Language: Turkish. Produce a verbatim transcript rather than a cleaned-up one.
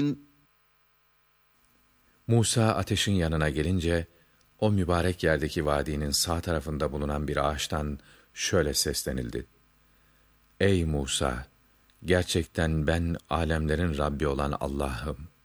Musa ateşin yanına gelince, o mübarek yerdeki vadinin sağ tarafında bulunan bir ağaçtan şöyle seslenildi: Ey Musa! Gerçekten ben alemlerin Rabbi olan Allah'ım.